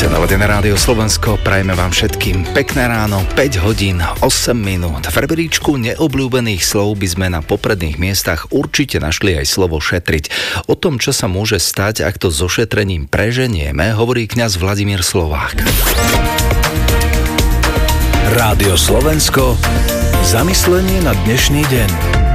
Počúvate Naladené rádio Slovensko, prajeme vám všetkým pekné ráno, 5 hodín, 8 minút. V rebríčku neobľúbených slov by sme na popredných miestach určite našli aj slovo šetriť. O tom, čo sa môže stať, ak to so šetrením preženieme, hovorí kňaz Vladimír Slovák. Rádio Slovensko, zamyslenie na dnešný deň.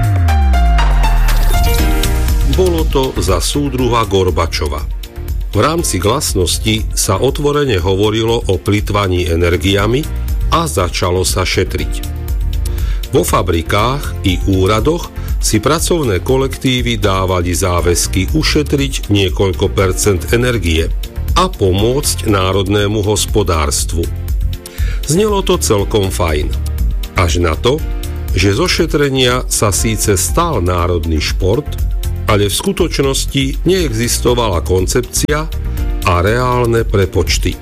Bolo to za súdruha Gorbačova. V rámci glasnosti sa otvorene hovorilo o plytvaní energiami a začalo sa šetriť. Vo fabrikách i úradoch si pracovné kolektívy dávali záväzky ušetriť niekoľko percent energie a pomôcť národnému hospodárstvu. Znelo to celkom fajn. Až na to, že zo šetrenia sa síce stal národný šport, ale v skutočnosti neexistovala koncepcia a reálne prepočty.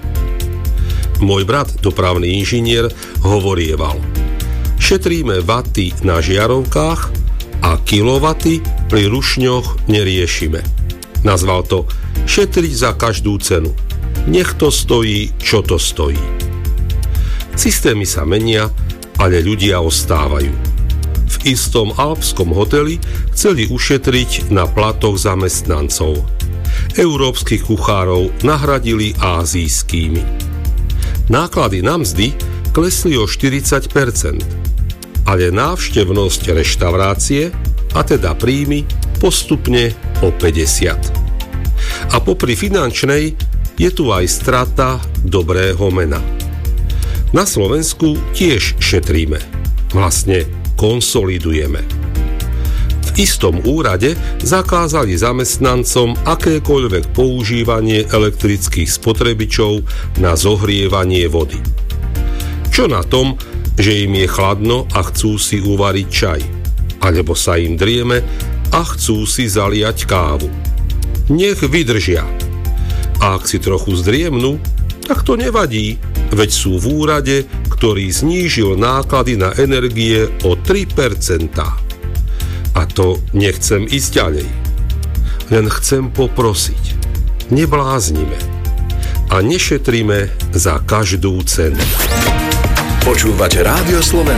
Môj brat, dopravný inžinier, hovorieval: šetríme waty na žiarovkách a kilowaty pri rušňoch neriešime. Nazval to šetriť za každú cenu. Nech to stojí, čo to stojí. Systémy sa menia, ale ľudia ostávajú. V istom alpskom hoteli chceli ušetriť na platoch zamestnancov. Európskych kuchárov nahradili ázijskými. Náklady na mzdy klesli o 40%, ale návštevnosť reštaurácie, a teda príjmy, postupne o 50%. A popri finančnej je tu aj strata dobrého mena. Na Slovensku tiež šetríme. Vlastne konsolidujeme. V istom úrade zakázali zamestnancom akékoľvek používanie elektrických spotrebičov na zohrievanie vody. Čo na tom, že im je chladno a chcú si uvariť čaj, alebo sa im drieme a chcú si zaliať kávu? Nech vydržia. A ak si trochu zdriemnú, tak to nevadí, veď sú v úrade, ktorý znížil náklady na energie o 3%. A to nechcem ísť ďalej. Len chcem poprosiť, nebláznime a nešetrime za každú cenu. Počúvate Rádio Slovensko.